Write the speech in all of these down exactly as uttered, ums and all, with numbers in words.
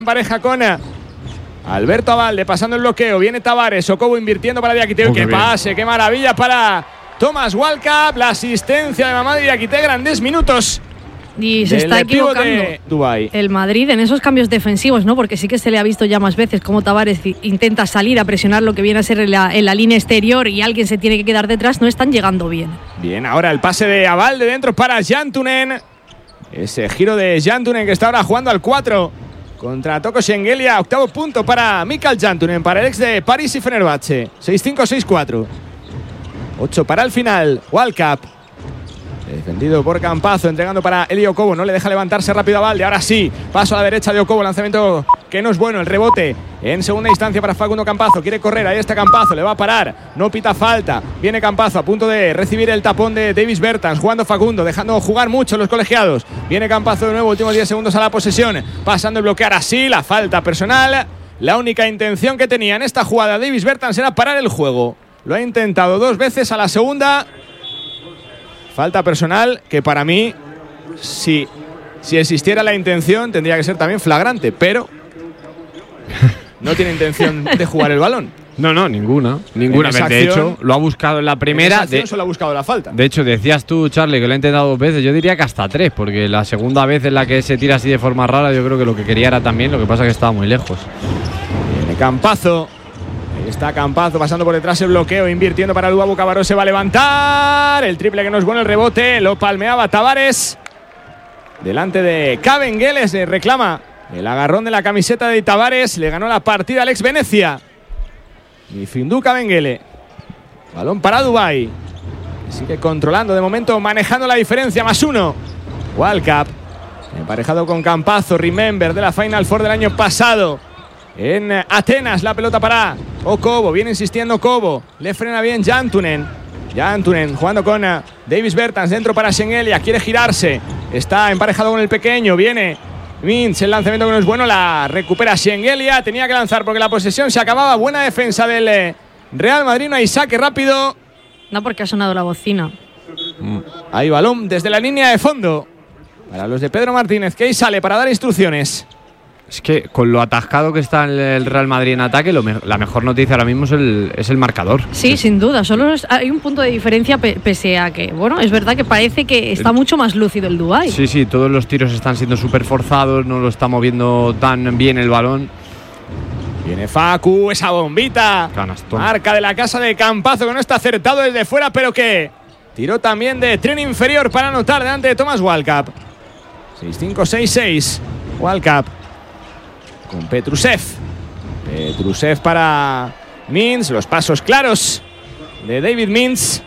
pareja con Alberto Abalde, pasando el bloqueo, viene Tavares, Okobo invirtiendo para Diakité, oh, qué bien. Pase, qué maravilla para Thomas Walkup, la asistencia de Mamadi Diakité, grandes minutos. Y se está equivocando el Madrid en esos cambios defensivos, ¿no? Porque sí que se le ha visto ya más veces cómo Tavares intenta salir a presionar lo que viene a ser en la, en la línea exterior y alguien se tiene que quedar detrás, no están llegando bien. Bien, ahora el pase de Abalde dentro para Jantunen. Ese giro de Jantunen que está ahora jugando al cuatro contra Toko Shengelia. Octavo punto para Mikael Jantunen, para el ex de París y Fenerbahce. seis cinco, seis cuatro. ocho para el final. Walkup. Defendido por Campazzo, entregando para Eli Okobo. No le deja levantarse rápido a Abalde. Ahora sí, paso a la derecha de Okobo. Lanzamiento que no es bueno. El rebote en segunda instancia para Facundo Campazzo. Quiere correr, ahí está Campazzo. Le va a parar, no pita falta. Viene Campazzo a punto de recibir el tapón de Davis Bertans. Jugando Facundo, dejando jugar mucho los colegiados. Viene Campazzo de nuevo, últimos diez segundos a la posesión. Pasando el bloquear así, la falta personal. La única intención que tenía en esta jugada Davis Bertans era parar el juego. Lo ha intentado dos veces, a la segunda falta personal, que para mí, si, si existiera la intención, tendría que ser también flagrante, pero no tiene intención de jugar el balón. No, no, ninguna. Ninguna. De acción, hecho, lo ha buscado en la primera. En esa acción solo ha buscado la falta. De hecho, decías tú, Charlie, que lo ha intentado dos veces. Yo diría que hasta tres, porque la segunda vez en la que se tira así de forma rara, yo creo que lo que quería era también, lo que pasa es que estaba muy lejos. Viene Campazzo. Está Campazzo pasando por detrás el bloqueo, invirtiendo para Luabu. Cabarrós se va a levantar. El triple que no es bueno, el rebote. Lo palmeaba Tavares. Delante de Kabengele, se reclama el agarrón de la camiseta de Tavares. Le ganó la partida al ex Venecia. Y Findú Kabengele. Balón para Dubái. Sigue controlando de momento, manejando la diferencia, más uno. Walkup, emparejado con Campazzo, remember de la Final Four del año pasado. En Atenas, la pelota para Okobo, viene insistiendo Okobo, le frena bien Jantunen. Jantunen jugando con Davis Bertans, dentro para Shengelia, quiere girarse, está emparejado con el pequeño, viene Mintz, el lanzamiento que no es bueno, la recupera Shengelia, tenía que lanzar porque la posesión se acababa. Buena defensa del Real Madrid, no hay saque rápido. No, porque ha sonado la bocina. Mm. Hay balón desde la línea de fondo para los de Pedro Martínez, que ahí sale para dar instrucciones. Es que con lo atascado que está el Real Madrid en ataque, lo me la mejor noticia ahora mismo es el, es el marcador. Sí, sin duda. Solo es, hay un punto de diferencia pe pese a que, bueno, es verdad que parece que está mucho más lúcido el Dubái. Sí, sí, todos los tiros están siendo súper forzados, no lo está moviendo tan bien el balón. Viene Facu, esa bombita. Canastón. Marca de la casa de Campazzo, que no está acertado desde fuera, pero que tiró también de tren inferior para anotar delante de Thomas Walkup. seis cinco, seis seis. Walkup con Petrusev. Petrusev para Mintz. Los pasos claros de David Mintz.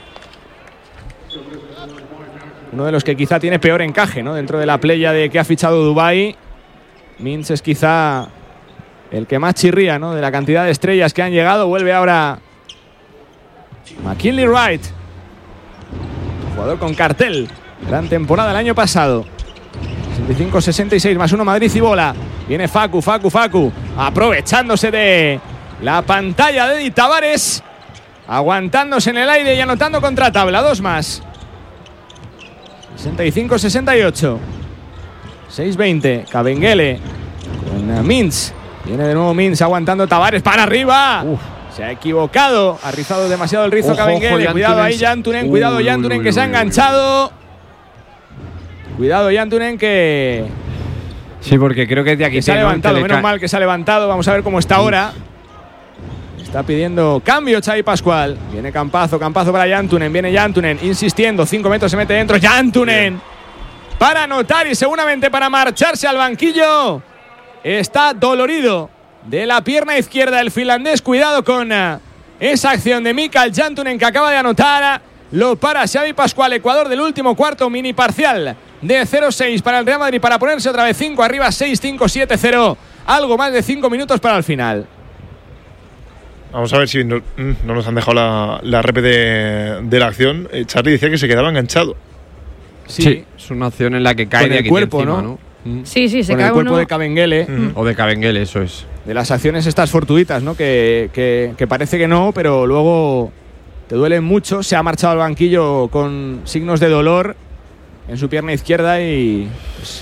Uno de los que quizá tiene peor encaje, ¿no? Dentro de la playa de que ha fichado Dubái. Mintz es quizá el que más chirría, ¿no? De la cantidad de estrellas que han llegado. Vuelve ahora McKinley Wright, jugador con cartel. Gran temporada el año pasado. sesenta y cinco, sesenta y seis, más uno Madrid y bola. Viene Facu, Facu, Facu, aprovechándose de la pantalla de Di Tavares, aguantándose en el aire y anotando contra tabla. Dos más. sesenta y cinco, sesenta y ocho. seis veinte. Kabengele con Mintz. Viene de nuevo Mintz aguantando Tavares para arriba. Uf. Se ha equivocado. Ha rizado demasiado el rizo Kabengele. Cuidado ahí Jantunen. Cuidado Jantunen, que se ha enganchado. Cuidado Jantunen, que... Sí, porque creo que es de aquí. Que se ha levantado, menos mal que se ha levantado. Vamos a ver cómo está ahora. Está pidiendo cambio Xavi Pascual. Viene Campazzo, Campazzo para Jantunen. Viene Jantunen insistiendo. Cinco metros, se mete dentro. Jantunen para anotar y seguramente para marcharse al banquillo. Está dolorido de la pierna izquierda el finlandés. Cuidado con esa acción de Mikael Jantunen, que acaba de anotar. Lo para Xavi Pascual. Ecuador del último cuarto, mini parcial de cero seis para el Real Madrid, para ponerse otra vez cinco arriba, seis cinco, siete cero. Algo más de cinco minutos para el final. Vamos a ver si no, no nos han dejado la, la rep de, de la acción. Eh, Charlie decía que se quedaba enganchado. Sí, sí, es una acción en la que cae con de el aquí cuerpo, encima, ¿no? ¿no? Sí, sí, se con cae el cuerpo uno... de Kabengele. Mm. O de Kabengele, eso es. De las acciones estas fortuitas, ¿no? Que, que, que parece que no, pero luego te duelen mucho. Se ha marchado al banquillo con signos de dolor en su pierna izquierda y pues,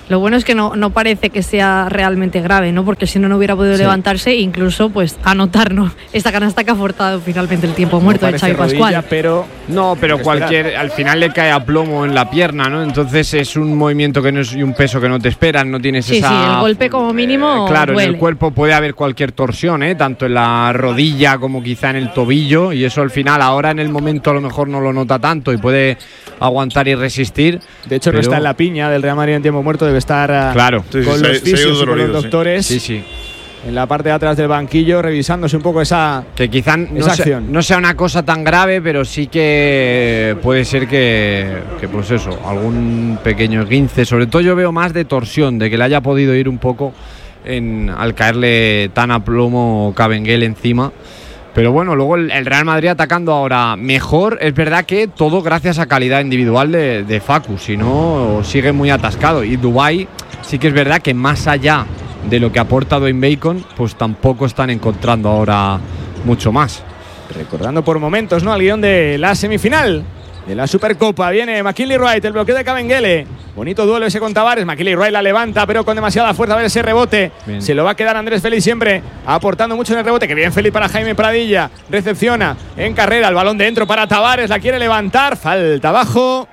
Lo bueno es que no, no parece que sea realmente grave, ¿no? Porque si no, no hubiera podido sí. levantarse e incluso pues anotar, ¿no? Esta canasta que ha forzado finalmente el tiempo muerto no de Xavi rodilla, Pascual. Pero no, pero cualquier al final le cae a plomo en la pierna, ¿no? Entonces es un movimiento que no es y un peso que no te esperan, no tienes sí, esa. Sí, sí, el golpe como mínimo. Eh, claro, duele. En el cuerpo puede haber cualquier torsión, ¿eh? Tanto en la rodilla como quizá en el tobillo, y eso al final ahora en el momento a lo mejor no lo nota tanto y puede aguantar y resistir. De hecho, pero... no está en la piña del Real Madrid en tiempo muerto, debe estar claro. con sí, sí, los fisios y con los doctores. Sí, sí. En la parte de atrás del banquillo, revisándose un poco esa que quizá no, esa sea, acción. no sea una cosa tan grave, pero sí que puede ser que, que pues eso, algún pequeño esguince. Sobre todo yo veo más de torsión, de que le haya podido ir un poco en, al caerle tan a plomo Cavengel encima. Pero bueno, luego el, el Real Madrid atacando ahora mejor. Es verdad que todo gracias a calidad individual de, de Facu, si no sigue muy atascado. Y Dubái sí que es verdad que más allá de lo que aporta Dwayne Bacon, pues tampoco están encontrando ahora mucho más. Recordando por momentos, ¿no?, al guión de la semifinal de la Supercopa. Viene McKinley Wright, el bloqueo de Cavengele. Bonito duelo ese con Tavares. McKinley Wright la levanta, pero con demasiada fuerza. A ver ese rebote. Bien. Se lo va a quedar Andrés Félix siempre aportando mucho en el rebote. Que bien Félix para Jaime Pradilla. Recepciona en carrera. El balón dentro para Tavares. La quiere levantar. Falta abajo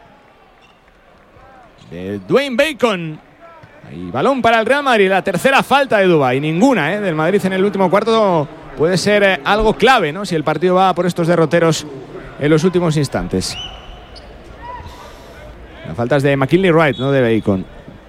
de Dwayne Bacon. Y balón para el Real Madrid. La tercera falta de Dubái. Ninguna, ¿eh?, del Madrid en el último cuarto. Puede ser eh, algo clave, ¿no?, si el partido va por estos derroteros en los últimos instantes. Las faltas de McKinley Wright, no de Bacon.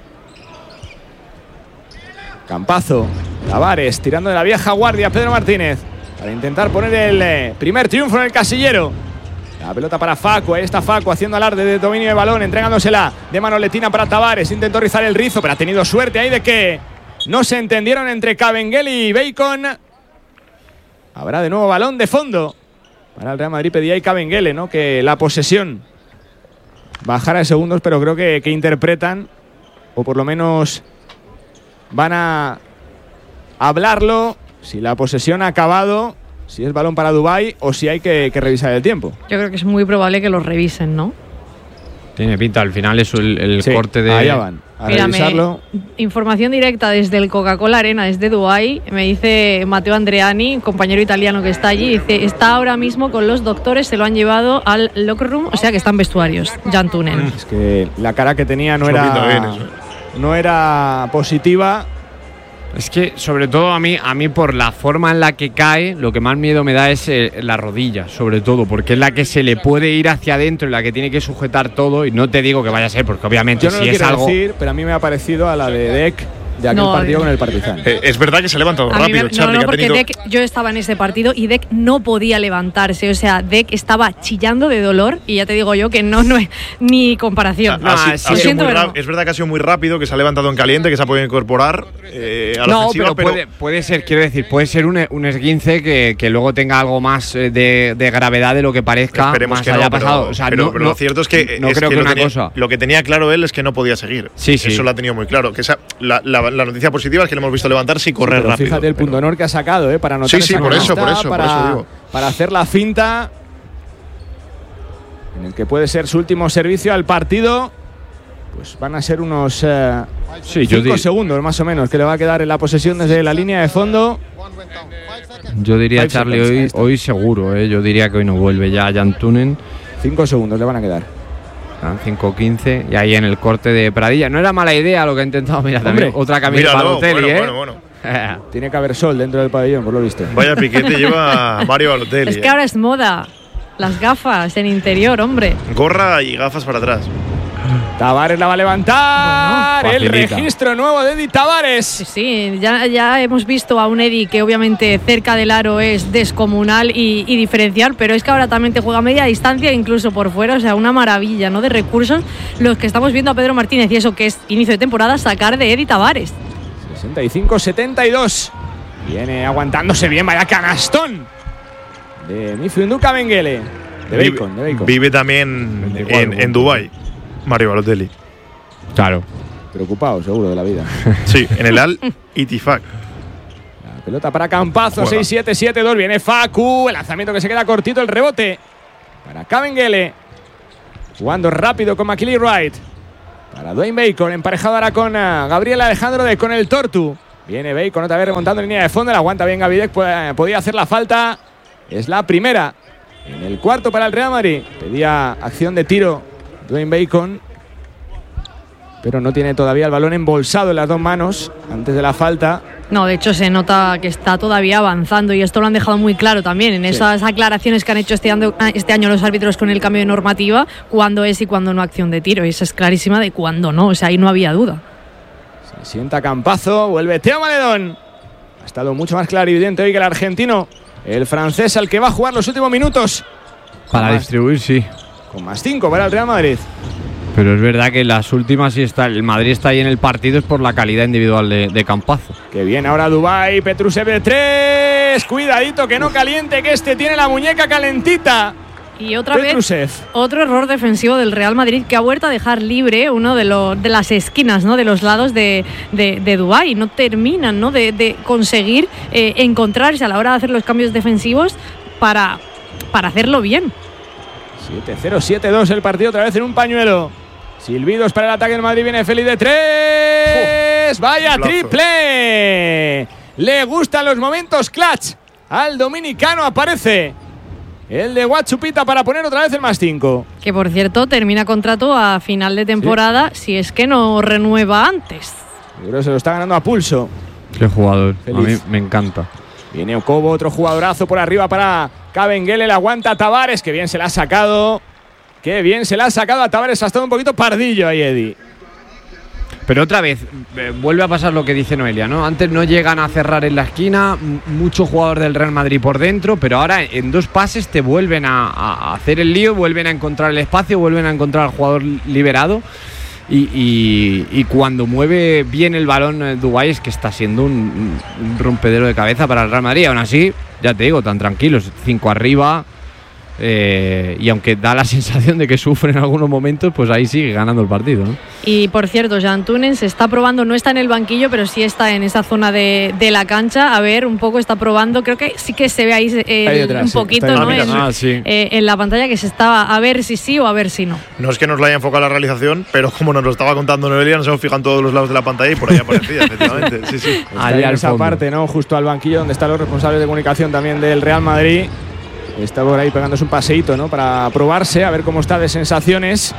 Campazo. Tavares tirando de la vieja guardia. Pedro Martínez para intentar poner el eh, primer triunfo en el casillero. La pelota para Facu, ahí está Facu haciendo alarde de dominio de balón, entregándosela de Manoletina para Tavares. Intentó rizar el rizo, pero ha tenido suerte ahí de que no se entendieron entre Cavengel y Bacon. Habrá de nuevo balón de fondo para el Real Madrid. Pedía ahí Cavengel, ¿no?, que la posesión bajara de segundos, pero creo que, que interpretan, o por lo menos van a hablarlo, si la posesión ha acabado, si es balón para Dubái o si hay que, que revisar el tiempo. Yo creo que es muy probable que lo revisen, ¿no? Tiene pinta, al final es el, el sí, corte de... allá van, a Mírame, revisarlo. Información directa desde el Coca-Cola Arena, desde Dubái. Me dice Matteo Andreani, compañero italiano que está allí, dice, está ahora mismo con los doctores, se lo han llevado al locker room, o sea que están vestuarios. Jan Tunen. Es que la cara que tenía no era, no era positiva. Es que, sobre todo a mí, a mí por la forma en la que cae, lo que más miedo me da es eh, la rodilla, sobre todo, porque es la que se le puede ir hacia adentro y la que tiene que sujetar todo. Y no te digo que vaya a ser, porque obviamente yo no si lo es quiero algo... decir, pero a mí me ha parecido a la de Dec de aquel no, partido eh. con el Partizan. Eh, es verdad que se ha levantado A rápido, me, Charlie. No, no, porque tenido... Dec, yo estaba en ese partido y Dec no podía levantarse. O sea, Dec estaba chillando de dolor y ya te digo yo que no, no es ni comparación. Ha, ha, no, ha sí, sido muy no. Es verdad que ha sido muy rápido, que se ha levantado en caliente, que se ha podido incorporar eh, a la no, ofensiva, pero, pero puede, puede ser, quiero decir, puede ser un, un esguince que, que luego tenga algo más de, de gravedad de lo que parezca. Esperemos más que haya no, pasado. pero, o sea, pero, no, pero no, lo cierto es que, no es creo que, que lo, una tenía, cosa. lo que tenía claro él es que no podía seguir. Sí, sí. Eso lo ha tenido muy claro. Que esa, la, la, la noticia positiva es que le hemos visto levantarse y correr sí, rápido. Fíjate el punto honor que ha sacado, ¿eh?, para anotar sí, sí, esa por eso, canasta, por eso, para, por eso digo. para hacer la finta en el que puede ser su último servicio al partido. Pues van a ser unos eh, sí, cinco yo segundos más o menos que le va a quedar en la posesión desde la línea de fondo. Yo diría, Five Charlie, seconds, hoy, hoy seguro, ¿eh? Yo diría que hoy no vuelve ya Jan Tunen. Cinco segundos le van a quedar. cinco quince y ahí en el corte de Pradilla. No era mala idea lo que ha intentado. Mira, también Hombre, otra camisa para Balotelli, bueno, ¿eh? bueno, bueno. Tiene que haber sol dentro del pabellón, por lo visto. Vaya piquete lleva Mario Balotelli. Es que ahora es moda. Las gafas en interior, hombre. Gorra y gafas para atrás. Tavares la va a levantar. Bueno, el facilita. registro nuevo de Eddie Tavares. Sí, sí, ya, ya hemos visto a un Eddie que obviamente cerca del aro es descomunal y, y diferencial, pero es que ahora también te juega a media distancia, incluso por fuera, o sea, una maravilla, ¿no?, de recursos los que estamos viendo a Pedro Martínez, y eso que es inicio de temporada, sacar de Eddie Tavares. sesenta y cinco setenta y dos. Viene aguantándose bien, vaya canastón de Mifyundu Cavengele. De Bacon, de Bacon. Vive también en, en Dubái, Mario Balotelli. Claro. Preocupado, seguro, de la vida. Sí, en el Al Itifaq. La pelota para Campazo, seis siete siete dos. Viene Facu, el lanzamiento que se queda cortito, el rebote para Cavengele. Jugando rápido con McKinley Wright. para Dwayne Bacon, emparejado ahora con uh, Gabriel Alejandro de con el Tortu. Viene Bacon otra vez remontando en línea de fondo, la aguanta bien Gavidec, podía hacer la falta. Es la primera en el cuarto para el Real Madrid. Pedía acción de tiro Dwayne Bacon, pero no tiene todavía el balón embolsado en las dos manos antes de la falta. No, de hecho se nota que está todavía avanzando y esto lo han dejado muy claro también en sí. esas aclaraciones que han hecho este año, este año los árbitros con el cambio de normativa, cuándo es y cuándo no acción de tiro. Y esa es clarísima de cuándo no, o sea, ahí no había duda. Se sienta Campazo, vuelve Teo Maledón. Ha estado mucho más claro y evidente hoy que el argentino, el francés al que va a jugar los últimos minutos. Para más, distribuir, sí. Con más cinco para el Real Madrid. Pero es verdad que las últimas sí está, el Madrid está ahí en el partido es por la calidad individual de, de Campazo. Que viene ahora Dubái, Petrusev de tres. Cuidadito que no caliente, que este tiene la muñeca calentita. Y otra Petrusev. vez otro error defensivo del Real Madrid que ha vuelto a dejar libre uno de, los, de las esquinas, ¿no? De los lados de, de, de Dubái. No terminan, ¿no? de, de conseguir eh, encontrarse a la hora de hacer los cambios defensivos para, para hacerlo bien. siete cero, siete dos el partido otra vez en un pañuelo. Silbidos para el ataque del Madrid, viene Félix de tres. ¡Oh! ¡Vaya triple! Le gustan los momentos clutch al dominicano, aparece el de Guachupita para poner otra vez el más cinco. Que por cierto termina contrato a final de temporada, ¿sí? Si es que no renueva antes. Yo creo que se lo está ganando a pulso. Qué jugador, Feliz. A mí me encanta. Viene Okobo, otro jugadorazo por arriba para Kabengele, le aguanta a Tavares, que bien se la ha sacado. Qué bien se la ha sacado a Tavares, ha estado un poquito pardillo ahí, Eddie. Pero otra vez, eh, vuelve a pasar lo que dice Noelia, ¿no? Antes no llegan a cerrar en la esquina, m- mucho jugador del Real Madrid por dentro, pero ahora en dos pases te vuelven a, a hacer el lío, vuelven a encontrar el espacio, vuelven a encontrar al jugador liberado. Y, y, y cuando mueve bien el balón eh, Dubái es que está siendo un, un rompedero de cabeza para el Real Madrid. Aún así, ya te digo, tan tranquilos, cinco arriba. Eh, y aunque da la sensación de que sufre en algunos momentos, pues ahí sigue ganando el partido, ¿no? Y por cierto, Jan Túnez se está probando, no está en el banquillo, pero sí está en esa zona de, de la cancha. A ver, un poco está probando, creo que sí que se ve ahí, eh, ahí detrás, un sí, poquito, ¿no? En, ah, sí. eh, en la pantalla que se estaba a ver si sí o a ver si no. No es que nos lo haya enfocado la realización, pero como nos lo estaba contando Noelia, nos hemos fijado en todos los lados de la pantalla y por ahí aparecía, efectivamente. Sí, sí. Está ahí en esa fondo. Parte, ¿no? Justo al banquillo donde están los responsables de comunicación también del Real Madrid. Está por ahí pegándose un paseíto, ¿no? Para probarse, a ver cómo está de sensaciones.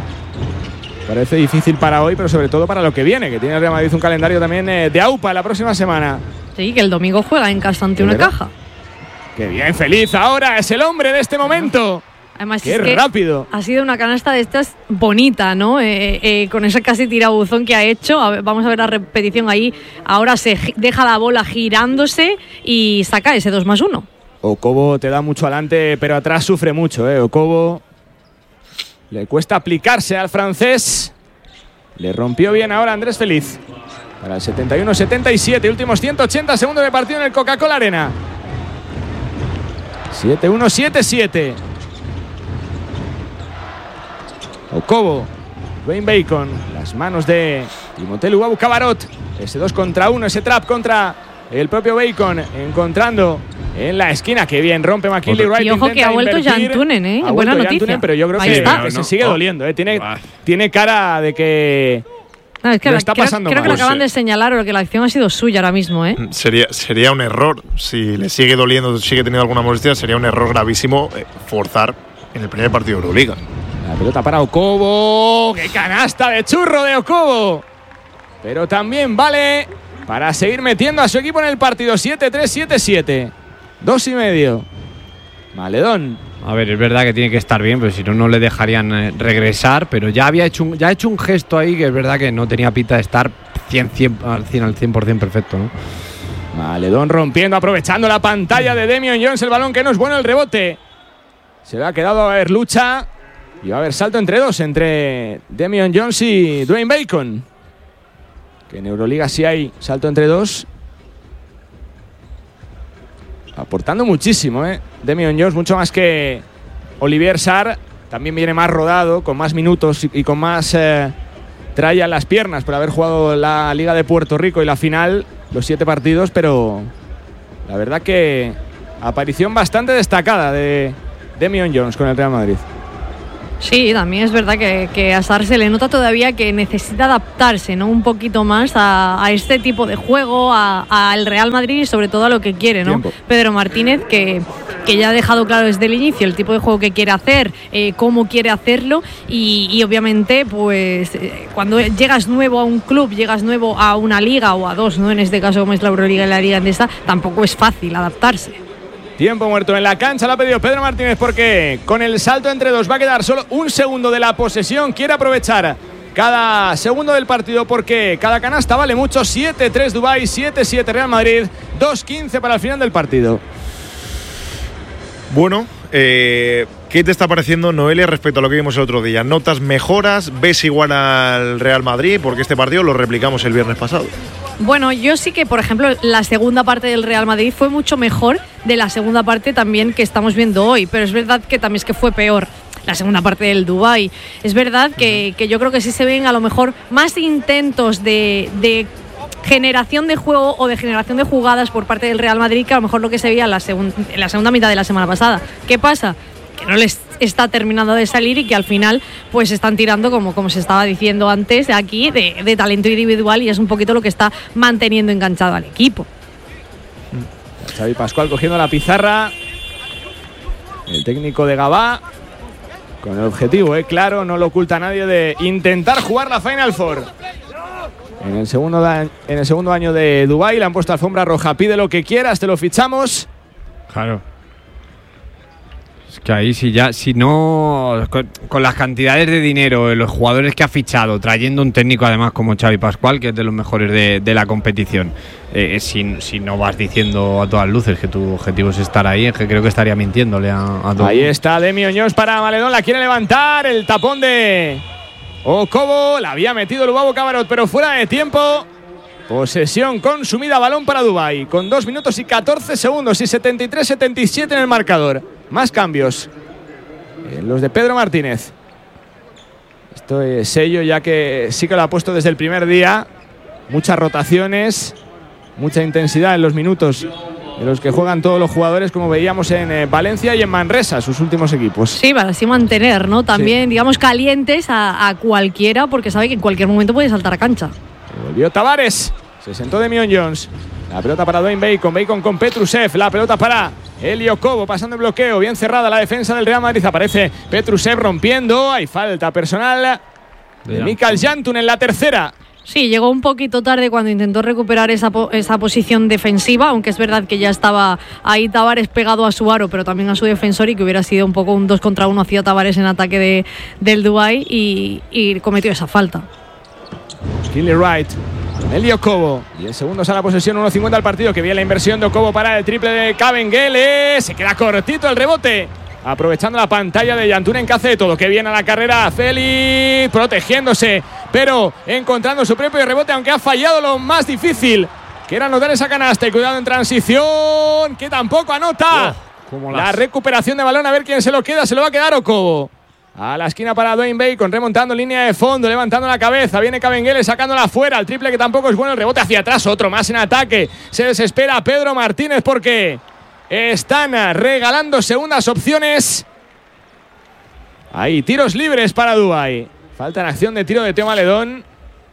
Parece difícil para hoy, pero sobre todo para lo que viene, que tiene el Real Madrid un calendario también eh, de AUPA la próxima semana. Sí, que el domingo juega en casa ante una caja. ¡Qué bien, Feliz! Ahora es el hombre de este momento. Además, ¡qué es que rápido! Ha sido una canasta de estas bonita, ¿no? Eh, eh, con ese casi tirabuzón que ha hecho. A ver, vamos a ver la repetición ahí. Ahora se deja la bola girándose y saca ese dos más uno. Okobo te da mucho adelante, pero atrás sufre mucho, ¿eh? Okobo le cuesta aplicarse al francés. Le rompió bien ahora Andrés Feliz. Para el setenta y uno setenta y siete, últimos ciento ochenta segundos de partido en el Coca-Cola Arena. siete uno siete siete. Okobo, Dwayne Bacon, las manos de Timothée Luwawu Cabarrot. Ese dos contra uno, ese trap contra el propio Bacon, encontrando en la esquina. Que bien rompe McKinley Wright. Y ojo que ha vuelto Jan Túnez, ¿eh? Buena noticia. Túnez, pero yo creo ahí que, está. que se sigue doliendo, ¿eh? Tiene, tiene cara de que no, es que lo la, está creo, pasando creo mal. que lo acaban de señalar, o que la acción ha sido suya ahora mismo, ¿eh? Sería, sería un error. Si le sigue doliendo, sigue teniendo alguna molestia, sería un error gravísimo eh, forzar en el primer partido de Euroliga. La pelota para Okobo. ¡Qué canasta de churro de Okobo! Pero también vale para seguir metiendo a su equipo en el partido. siete tres siete siete. Dos y medio. Maledón. A ver, es verdad que tiene que estar bien, pero si no, no le dejarían eh, regresar. Pero ya había hecho un, ya ha hecho un gesto ahí que es verdad que no tenía pinta de estar cien, cien, al cien al cien por ciento perfecto, ¿no? Maledón rompiendo, aprovechando la pantalla de Damian Jones. El balón que no es bueno, el rebote. Se le ha quedado a haber lucha. Y va a haber salto entre dos, entre Damian Jones y Dwayne Bacon. Que en Euroliga sí hay salto entre dos. Aportando muchísimo, ¿eh? Damian Jones, mucho más que Olivier Sarr. También viene más rodado, con más minutos y, y con más eh, tralla en las piernas por haber jugado la Liga de Puerto Rico y la final, los siete partidos. Pero la verdad que aparición bastante destacada de Damian Jones con el Real Madrid. Sí, también es verdad que, que a Sarr se le nota todavía que necesita adaptarse, ¿no? Un poquito más a, a este tipo de juego, al Real Madrid y sobre todo a lo que quiere, ¿no? Tiempo. Pedro Martínez, que, que ya ha dejado claro desde el inicio el tipo de juego que quiere hacer, eh, cómo quiere hacerlo y, y obviamente, pues eh, cuando llegas nuevo a un club, llegas nuevo a una liga o a dos, ¿no? En este caso como es la Euroliga y la Liga Endesa, tampoco es fácil adaptarse. Tiempo muerto en la cancha, lo ha pedido Pedro Martínez porque con el salto entre dos va a quedar solo un segundo de la posesión. Quiere aprovechar cada segundo del partido porque cada canasta vale mucho. siete tres Dubái, siete siete Real Madrid, dos quince para el final del partido. Bueno, eh, ¿qué te está pareciendo, Noelia, respecto a lo que vimos el otro día? ¿Notas mejoras? ¿Ves igual al Real Madrid? Porque este partido lo replicamos el viernes pasado. Bueno, yo sí que, por ejemplo, la segunda parte del Real Madrid fue mucho mejor de la segunda parte también que estamos viendo hoy, pero es verdad que también es que fue peor la segunda parte del Dubái. Es verdad que, que yo creo que sí se ven a lo mejor más intentos de, de generación de juego o de generación de jugadas por parte del Real Madrid que a lo mejor lo que se veía en la, segun, en la segunda mitad de la semana pasada. ¿Qué pasa? Que no les está terminando de salir y que al final pues están tirando, como, como se estaba diciendo antes, de aquí, de, de talento individual, y es un poquito lo que está manteniendo enganchado al equipo. Xavi Pascual cogiendo la pizarra, el técnico de Gabá, con el objetivo, eh, claro, no lo oculta nadie, de intentar jugar la Final Four. En el segundo, da- en el segundo año de Dubái le han puesto alfombra roja, pide lo que quieras, te lo fichamos. Claro. Es que ahí si ya, si no, con, con las cantidades de dinero, los jugadores que ha fichado, trayendo un técnico además como Xavi Pascual, que es de los mejores de, de la competición, eh, si, si no vas diciendo a todas luces que tu objetivo es estar ahí, es que creo que estaría mintiéndole a, a todo. Ahí está Demi Oñós para Maledón, la quiere levantar, el tapón de Okobo, la había metido Lubabo Cabarot, pero fuera de tiempo. Posesión consumida, balón para Dubái, con dos minutos y catorce segundos y setenta y tres setenta y siete en el marcador. Más cambios, eh, los de Pedro Martínez. Esto es sello, ya que sí que lo ha puesto desde el primer día. Muchas rotaciones, mucha intensidad en los minutos de los que juegan todos los jugadores, como veíamos en eh, Valencia y en Manresa, sus últimos equipos. Sí, para así mantener, ¿no? También, sí, digamos, calientes a, a cualquiera, porque sabe que en cualquier momento puede saltar a cancha. Volvió Tavares, se sentó Demian Jones. La pelota para Dwayne Bacon, Bacon con Petrusev, la pelota para Elio Cobo, pasando el bloqueo, bien cerrada la defensa del Real Madrid, aparece Petrusev rompiendo, hay falta personal de Mikael Jantun en la tercera. Sí, llegó un poquito tarde cuando intentó recuperar esa, po- esa posición defensiva, aunque es verdad que ya estaba ahí Tavares pegado a su aro, pero también a su defensor, y que hubiera sido un poco un dos contra uno hacia Tavares en ataque de, del Dubái, y, y cometió esa falta. Kinley Wright, Elio Cobo, y en segundos a la posesión, uno cincuenta al partido, que viene la inversión de Okobo para el triple de Kabengele, se queda cortito el rebote, aprovechando la pantalla de Jantunen, que hace de todo, que viene a la carrera Félix, protegiéndose, pero encontrando su propio rebote, aunque ha fallado lo más difícil, que era anotar esa canasta, y cuidado en transición, que tampoco anota. Oh, la las... recuperación de balón, a ver quién se lo queda, se lo va a quedar Okobo. A la esquina para Dwayne Bacon, remontando línea de fondo, levantando la cabeza, viene Kabengele sacándola fuera, el triple que tampoco es bueno, el rebote hacia atrás, otro más en ataque, se desespera Pedro Martínez porque están regalando segundas opciones. Ahí, tiros libres para Dubái, falta en acción de tiro de Teo Maledón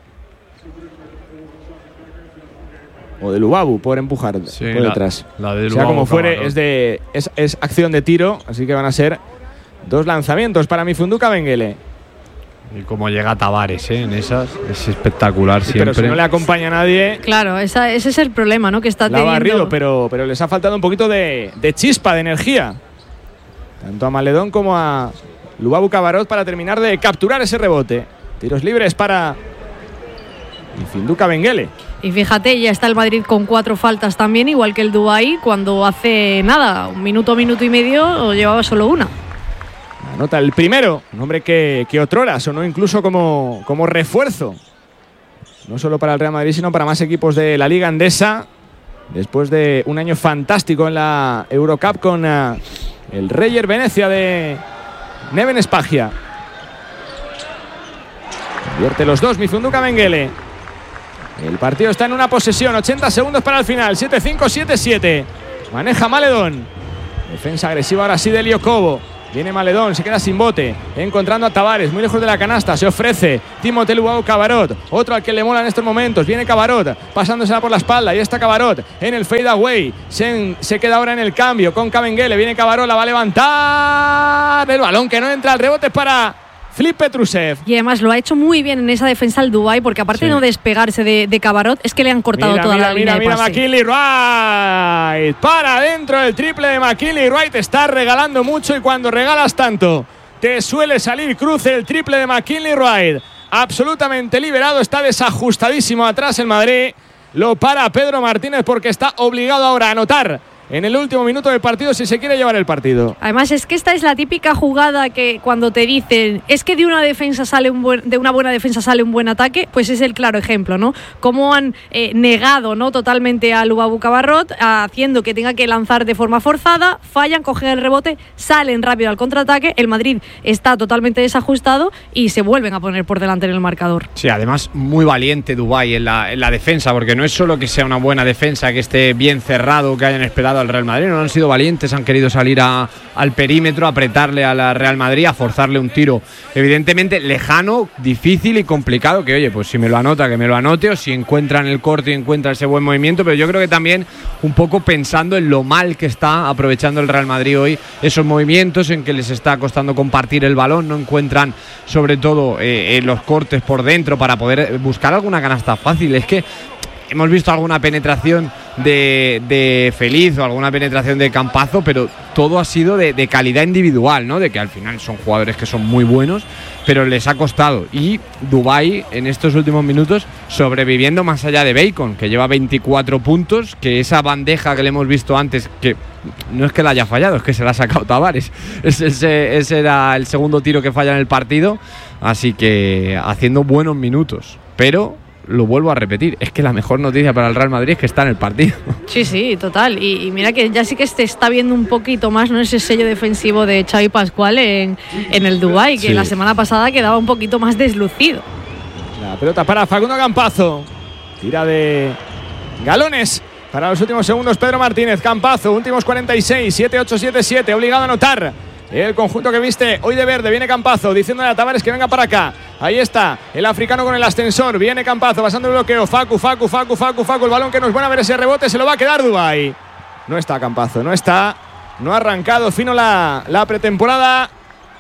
o de Lubabu por empujar, sí, por detrás, la, la de Lubabu, sea como fuere, cabrón. es, de, es, es acción de tiro, así que van a ser dos lanzamientos para Mifundu Kabengele. Y como llega Tavares, ¿eh? En esas, es espectacular, sí, siempre. Pero si no le acompaña a nadie. Claro, esa, ese es el problema, ¿no? Que está la teniendo. ha barrido, pero, pero les ha faltado un poquito de, de chispa, de energía. Tanto a Maledón como a Lubabu Cabarot para terminar de capturar ese rebote. Tiros libres para Mifundu Kabengele. Y fíjate, ya está el Madrid con cuatro faltas también, igual que el Dubái, cuando hace nada, un minuto, minuto y medio, llevaba solo una. Anota el primero, un hombre que, que otrora sonó incluso como, como refuerzo, no solo para el Real Madrid, sino para más equipos de la Liga Endesa, después de un año fantástico en la Eurocup con uh, el Reyer Venecia de Neven Spagia. Convierte los dos Mifundu Kabengele. El partido está en una posesión, ochenta segundos para el final, siete cinco, siete siete. Maneja Maledón. Defensa agresiva ahora sí de Elio Cobo. Viene Maledón, se queda sin bote, encontrando a Tavares, muy lejos de la canasta, se ofrece Timothée Luau-Cabarrot, otro al que le mola en estos momentos, viene Cabarrot, pasándosela por la espalda, y está Cabarrot en el fade away, se, se queda ahora en el cambio con Kabengele, viene Cabarrot, la va a levantar, el balón que no entra, el rebote es para Filip Petrusev. Y además lo ha hecho muy bien en esa defensa el Dubái, porque aparte sí. de no despegarse de, de Cabarrot, es que le han cortado mira, toda mira, la mira, línea mira, de pase. McKinley Wright para adentro el triple de McKinley Wright. Está regalando mucho y cuando regalas tanto te suele salir cruce. El triple de McKinley Wright absolutamente liberado, está desajustadísimo atrás el Madrid. Lo para Pedro Martínez porque está obligado ahora a anotar en el último minuto del partido si se quiere llevar el partido. Además es que esta es la típica jugada que cuando te dicen es que de una defensa sale un buen, de una buena defensa sale un buen ataque, pues es el claro ejemplo, ¿no? Cómo han eh, negado, ¿no?, totalmente a Luau Cabarrot, haciendo que tenga que lanzar de forma forzada, fallan, cogen el rebote, salen rápido al contraataque, el Madrid está totalmente desajustado y se vuelven a poner por delante en el marcador. Sí, además muy valiente Dubái en la, en la defensa, porque no es solo que sea una buena defensa, que esté bien cerrado, que hayan esperado al Real Madrid, no han sido valientes, han querido salir a, al perímetro, apretarle a la Real Madrid, a forzarle un tiro evidentemente lejano, difícil y complicado, que oye, pues si me lo anota, que me lo anote, o si encuentran el corte y encuentran ese buen movimiento, pero yo creo que también un poco pensando en lo mal que está aprovechando el Real Madrid hoy, esos movimientos en que les está costando compartir el balón, no encuentran sobre todo eh, eh, los cortes por dentro para poder buscar alguna canasta fácil. Es que hemos visto alguna penetración de, de Feliz o alguna penetración de Campazzo, pero todo ha sido de, de calidad individual, ¿no? De que al final son jugadores que son muy buenos, pero les ha costado. Y Dubái en estos últimos minutos sobreviviendo más allá de Bacon, que lleva veinticuatro puntos, que esa bandeja que le hemos visto antes, que no es que la haya fallado, es que se la ha sacado Tavares. Ese, ese, ese era el segundo tiro que falla en el partido, así que haciendo buenos minutos, pero lo vuelvo a repetir, es que la mejor noticia para el Real Madrid es que está en el partido. Sí, sí, total. Y, y mira que ya sí que se está viendo un poquito más, ¿no?, ese sello defensivo de Xavi Pascual en, en el Dubái, que sí. La semana pasada quedaba un poquito más deslucido. La pelota para Facundo Campazzo. Tira de galones para los últimos segundos Pedro Martínez. Campazzo, últimos cuarenta y seis, siete ocho siete siete, obligado a anotar el conjunto que viste hoy de verde. Viene Campazzo diciéndole a Tavares que venga para acá. Ahí está el africano con el ascensor. Viene Campazzo pasando el bloqueo. Facu, Facu, Facu, Facu, Facu. El balón que no es bueno, a ver ese rebote. Se lo va a quedar Dubái. No está Campazzo, no está. No ha arrancado fino la, la pretemporada.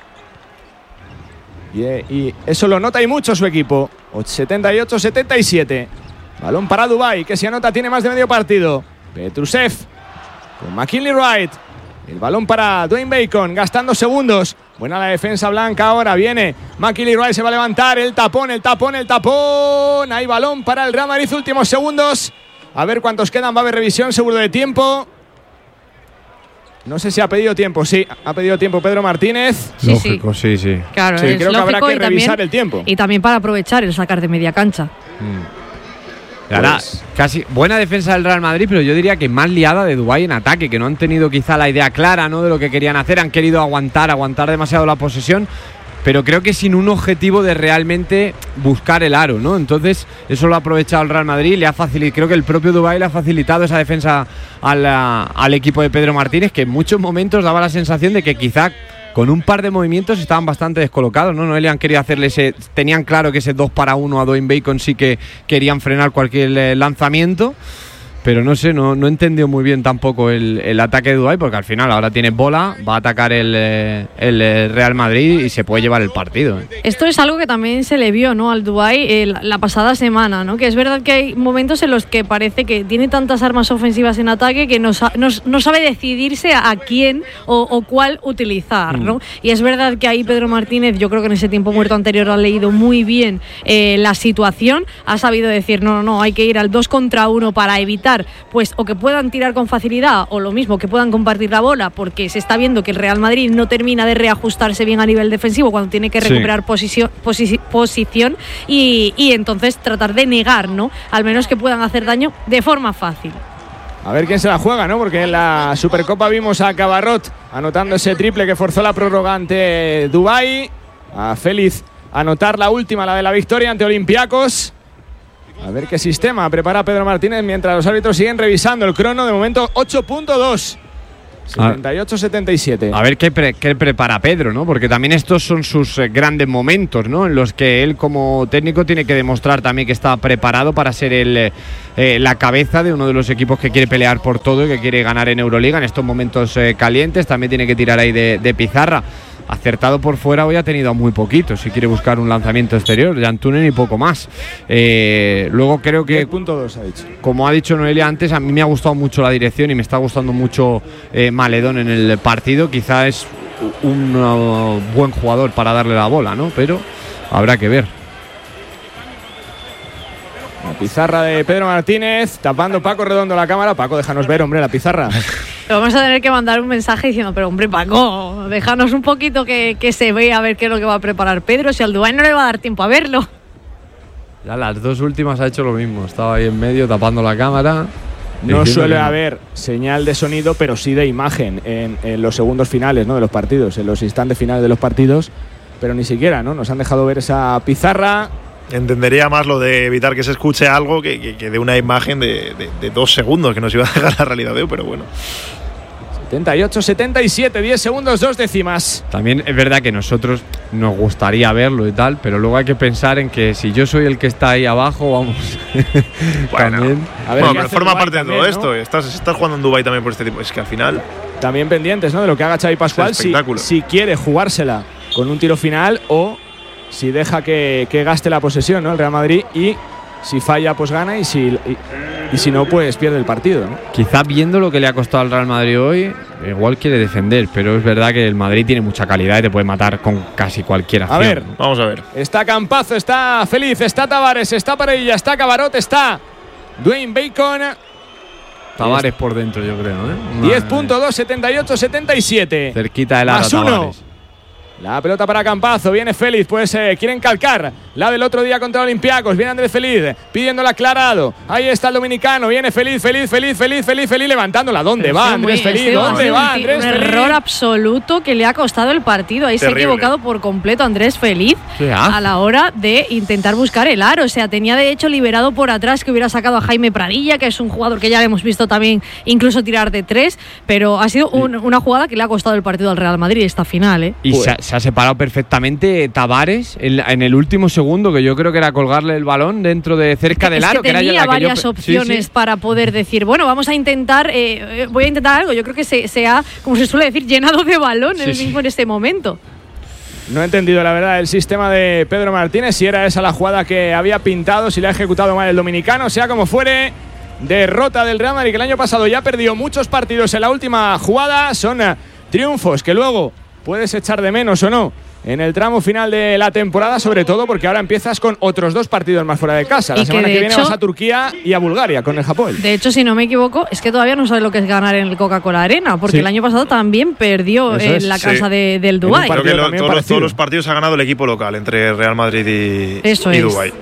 Y, y eso lo nota y mucho su equipo. setenta y ocho setenta y siete. Balón para Dubái, que si anota tiene más de medio partido. Petrusev con McKinley Wright. El balón para Dwayne Bacon, gastando segundos. Buena la defensa blanca ahora. Viene McKinley Wright, se va a levantar. El tapón, el tapón, el tapón. Hay balón para el Real Madrid, últimos segundos. A ver cuántos quedan, va a haber revisión seguro de tiempo. No sé si ha pedido tiempo, sí, ha pedido tiempo Pedro Martínez. Sí, lógico, sí, sí. sí. Claro, sí, es creo lógico, que habrá que revisar también, el tiempo. Y también para aprovechar el sacar de media cancha. Mm. Ahora, casi buena defensa del Real Madrid, pero yo diría que más liada de Dubái en ataque, que no han tenido quizá la idea clara, ¿no?, de lo que querían hacer, han querido aguantar, aguantar demasiado la posesión, pero creo que sin un objetivo de realmente buscar el aro, ¿no? Entonces, eso lo ha aprovechado el Real Madrid, le ha facilitado, creo que el propio Dubái le ha facilitado esa defensa al, al equipo de Pedro Martínez, que en muchos momentos daba la sensación de que quizá con un par de movimientos estaban bastante descolocados, ¿no? No le han querido hacerle ese, tenían claro que ese dos para uno a Dwayne Bacon sí que querían frenar cualquier lanzamiento, pero no sé, no, no entendió muy bien tampoco el, el ataque de Dubái, porque al final ahora tiene bola, va a atacar el, el Real Madrid y se puede llevar el partido. Esto es algo que también se le vio, ¿no?, al Dubái eh, la, la pasada semana, ¿no?, que es verdad que hay momentos en los que parece que tiene tantas armas ofensivas en ataque que no, no, no sabe decidirse a, a quién o, o cuál utilizar, ¿no? Mm. Y es verdad que ahí Pedro Martínez, yo creo que en ese tiempo muerto anterior ha leído muy bien eh, la situación, ha sabido decir, no, no, no, hay que ir al dos contra uno para evitar pues o que puedan tirar con facilidad o lo mismo, que puedan compartir la bola, porque se está viendo que el Real Madrid no termina de reajustarse bien a nivel defensivo cuando tiene que recuperar sí. posición, posi- posición y, y entonces tratar de negar, ¿no?, al menos que puedan hacer daño de forma fácil. A ver quién se la juega, ¿no? Porque en la Supercopa vimos a Cabarrot anotando ese triple que forzó la prórroga ante Dubái, a Félix anotar la última, la de la victoria ante Olympiacos. A ver qué sistema prepara Pedro Martínez mientras los árbitros siguen revisando el crono. De momento ocho punto dos. setenta y ocho setenta y siete. A ver qué, pre, qué prepara Pedro, ¿no? Porque también estos son sus eh, grandes momentos, ¿no? En los que él como técnico tiene que demostrar también que está preparado para ser el, eh, la cabeza de uno de los equipos que quiere pelear por todo y que quiere ganar en Euroliga en estos momentos eh, calientes. También tiene que tirar ahí de, de pizarra. Acertado por fuera hoy ha tenido muy poquito. Si quiere buscar un lanzamiento exterior, Jantunen y poco más. Eh, luego creo que, diez punto dos ha dicho. Como ha dicho Noelia antes, a mí me ha gustado mucho la dirección y me está gustando mucho eh, Maledón en el partido. Quizá es un uh, buen jugador para darle la bola, ¿no? Pero habrá que ver. La pizarra de Pedro Martínez, tapando Paco Redondo la cámara. Paco, déjanos ver, hombre, la pizarra. Vamos a tener que mandar un mensaje diciendo, pero hombre, Paco, déjanos un poquito que, que se vea a ver qué es lo que va a preparar Pedro, si al Dubái no le va a dar tiempo a verlo. Ya las dos últimas ha hecho lo mismo, estaba ahí en medio tapando la cámara. No suele haber señal de sonido, pero sí de imagen en, en los segundos finales, ¿no?, de los partidos, en los instantes finales de los partidos, pero ni siquiera, ¿no?, nos han dejado ver esa pizarra. Entendería más lo de evitar que se escuche algo que, que, que de una imagen de, de, de dos segundos que nos iba a dejar la realidad de hoy, pero bueno. setenta y ocho setenta y siete, diez segundos, dos décimas. También es verdad que nosotros nos gustaría verlo y tal, pero luego hay que pensar en que si yo soy el que está ahí abajo, vamos. Bueno, también. A ver, bueno, pero forma Dubái parte de todo también, esto. ¿no? Estás, estás jugando en Dubái también por este tipo. Es que al final. También pendientes, ¿no?, de lo que haga Xavi Pascual, si, si quiere jugársela con un tiro final o si deja que, que gaste la posesión, ¿no?, el Real Madrid, y si falla pues gana y si, y, y si no pues pierde el partido, ¿no? Quizá viendo lo que le ha costado al Real Madrid hoy, igual quiere defender, pero es verdad que el Madrid tiene mucha calidad y te puede matar con casi cualquier acción. A ver, vamos a ver. Está Campazo, está Feliz, está Tavares, está Pareilla, está Cabarot, está Dwayne Bacon. Tavares por dentro, yo creo, ¿eh? diez punto dos, setenta y ocho setenta y siete. Cerquita del aro, Más uno. Tavares. La pelota para Campazo, viene Félix, pues eh, quieren calcar la del otro día contra Olympiacos, viene Andrés Feliz pidiéndola aclarado, ahí está el dominicano, viene Feliz, Feliz, Feliz, Feliz, Feliz, Feliz levantándola, ¿dónde Pero va sí, Andrés muy, Feliz? este ¿Dónde va un, Andrés un Feliz? error absoluto que le ha costado el partido, ahí Terrible. se ha equivocado por completo Andrés Feliz ¿Ah? a la hora de intentar buscar el aro, o sea, tenía de hecho liberado por atrás que hubiera sacado a Jaime Pradilla, que es un jugador que ya hemos visto también incluso tirar de tres, pero ha sido un, una jugada que le ha costado el partido al Real Madrid esta final, ¿eh? Y pues se, ha, se ha separado perfectamente Tavares en, en el último segundo, que yo creo que era colgarle el balón dentro de cerca es del aro. que, que tenía era la varias que yo, opciones sí, sí. para poder decir, bueno, vamos a intentar, eh, voy a intentar algo. Yo creo que se, se ha, como se suele decir, llenado de balón Sí, el sí. mismo en este momento. No he entendido la verdad el sistema de Pedro Martínez, si era esa la jugada que había pintado, si la ha ejecutado mal el dominicano, sea como fuere. Derrota del Real Madrid, que el año pasado ya perdió muchos partidos en la última jugada. Son uh, triunfos que luego puedes echar de menos o no en el tramo final de la temporada, sobre todo porque ahora empiezas con otros dos partidos más fuera de casa. La Y que, semana que, de viene hecho, vas a Turquía y a Bulgaria con el Japón. De hecho, si no me equivoco, es que todavía no sabes lo que es ganar en el Coca-Cola Arena, porque Sí. el año pasado también perdió Eso en es, la sí. casa de, del un Dubái. Creo que lo- también todos, los, parecido. todos los partidos ha ganado el equipo local entre Real Madrid y, Eso y es. Dubái.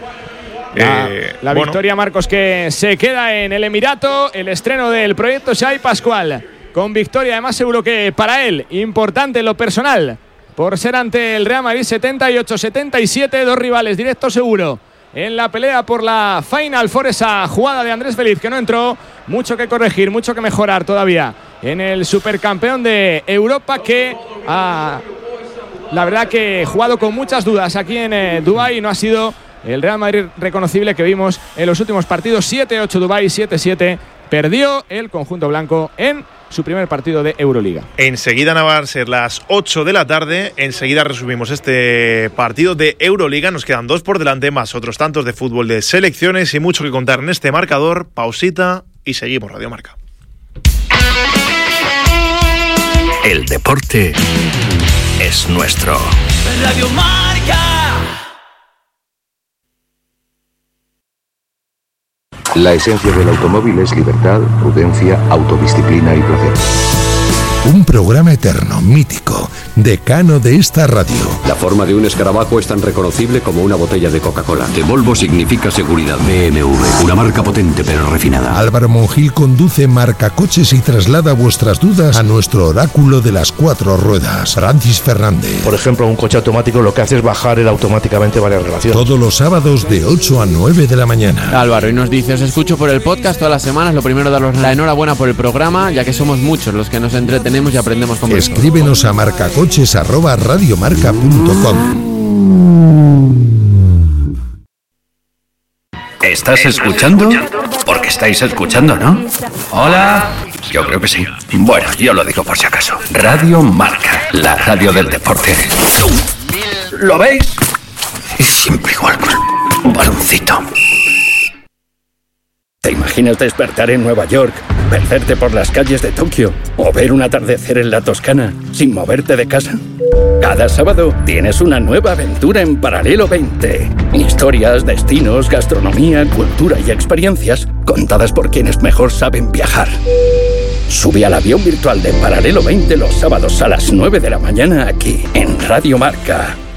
La, Eh, la bueno, victoria, Marcos, que se queda en el Emirato, el estreno del proyecto Xavi Pascual, con victoria además seguro que para él, importante en lo personal, por ser ante el Real Madrid setenta y ocho setenta y siete, dos rivales directos seguro. En la pelea por la Final Four, esa jugada de Andrés Feliz que no entró, mucho que corregir, mucho que mejorar todavía en el supercampeón de Europa que ha, la verdad que jugado con muchas dudas aquí en eh, Dubái y no ha sido el Real Madrid reconocible que vimos en los últimos partidos. Siete ocho Dubái, siete siete perdió el conjunto blanco en su primer partido de Euroliga. enseguida van a ser las ocho de la tarde. Enseguida resumimos este partido de Euroliga. Nos quedan dos por delante, más otros tantos de fútbol de selecciones y mucho que contar en este marcador. Pausita y seguimos Radio Marca. El deporte es nuestro. Radio Marca. La esencia del automóvil es libertad, prudencia, autodisciplina y placer. Un programa eterno, mítico, decano de esta radio. La forma de un escarabajo es tan reconocible como una botella de Coca-Cola. De Volvo significa seguridad. B M W, una marca potente pero refinada. Álvaro Monjil conduce Marcacoches y traslada vuestras dudas a nuestro oráculo de las cuatro ruedas, Francis Fernández. Por ejemplo, un coche automático lo que hace es bajar él automáticamente varias relaciones. Todos los sábados de ocho a nueve de la mañana. Álvaro, y nos dice, os escucho por el podcast todas las semanas. Lo primero, daros la enhorabuena por el programa, ya que somos muchos los que nos entretenemos tenemos y aprendemos con vosotros. Escríbenos a marcacoches arroba radiomarca punto com. ¿Estás escuchando? Porque estáis escuchando, ¿no? Hola. Yo creo que sí. Bueno, yo lo digo por si acaso. Radio Marca, la radio del deporte. ¿Lo veis? Siempre igual con un baloncito. ¿Te imaginas despertar en Nueva York, perderte por las calles de Tokio o ver un atardecer en la Toscana sin moverte de casa? Cada sábado tienes una nueva aventura en Paralelo veinte. Historias, destinos, gastronomía, cultura y experiencias contadas por quienes mejor saben viajar. Sube al avión virtual de Paralelo veinte los sábados a las nueve de la mañana aquí en Radio Marca.